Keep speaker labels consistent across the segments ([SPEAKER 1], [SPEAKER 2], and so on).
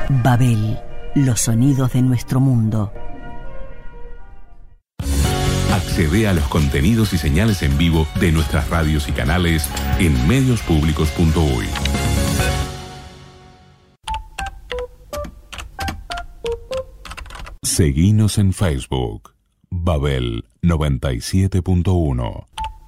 [SPEAKER 1] Babel, los sonidos de nuestro mundo.
[SPEAKER 2] Accede a los contenidos y señales en vivo de nuestras radios y canales en mediospublicos.uy. Seguinos en Facebook, Babel 97.1.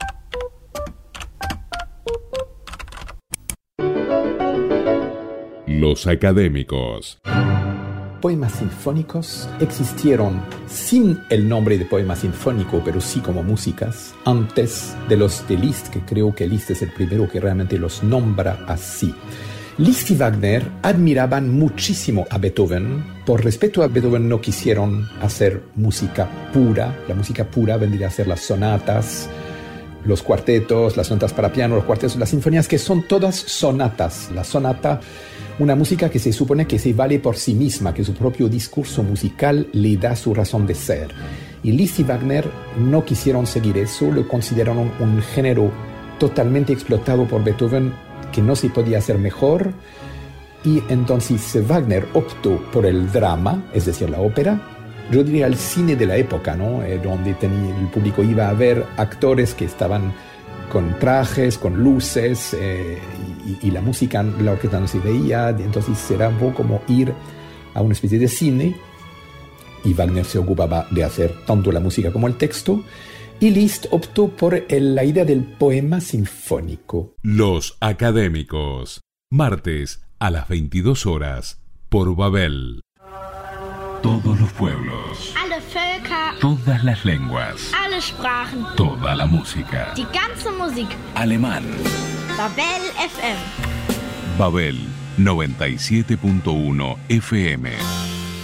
[SPEAKER 2] Los académicos.
[SPEAKER 3] Poemas sinfónicos existieron sin el nombre de poema sinfónico, pero sí como músicas, antes de los de Liszt, que creo que Liszt es el primero que realmente los nombra así. Liszt y Wagner admiraban muchísimo a Beethoven. Por respeto a Beethoven no quisieron hacer música pura. La música pura vendría a ser las sonatas, los cuartetos, las sonatas para piano, los cuartetos, las sinfonías, que son todas sonatas. La sonata, una música que se supone que se vale por sí misma, que su propio discurso musical le da su razón de ser. Y Liszt y Wagner no quisieron seguir eso, lo consideraron un género totalmente explotado por Beethoven, que no se podía hacer mejor, y entonces Wagner optó por el drama, es decir, la ópera, yo diría el cine de la época, ¿no? Donde el público iba a ver actores que estaban con trajes, con luces, y la música, la orquesta no se veía, entonces era un poco como ir a una especie de cine, y Wagner se ocupaba de hacer tanto la música como el texto, y Liszt optó por la idea del poema sinfónico.
[SPEAKER 2] Los académicos. Martes a las 22 horas por Babel. Todos los pueblos.
[SPEAKER 4] Alle Völker.
[SPEAKER 2] Todas las lenguas.
[SPEAKER 4] Alle Sprachen.
[SPEAKER 2] Toda la música.
[SPEAKER 4] Die ganze Musik.
[SPEAKER 2] Alemán.
[SPEAKER 4] Babel FM.
[SPEAKER 2] Babel 97.1 FM.